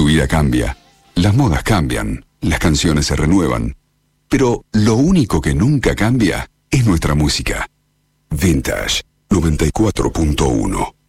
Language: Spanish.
Tu vida cambia, las modas cambian, las canciones se renuevan, pero lo único que nunca cambia es nuestra música. Vintage 94.1